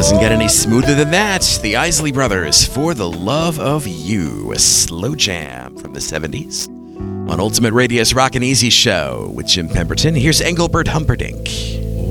Doesn't get any smoother than that. The Isley Brothers, For the Love of You, a slow jam from the 70s. On Ultimate Radio's Rockin' Easy Show with Jim Pemberton, here's Engelbert Humperdinck.